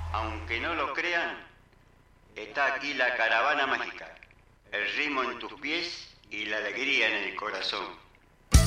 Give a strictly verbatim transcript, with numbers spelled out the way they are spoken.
Aunque no lo crean, está aquí la caravana mágica, el ritmo en tus pies y la alegría en el corazón.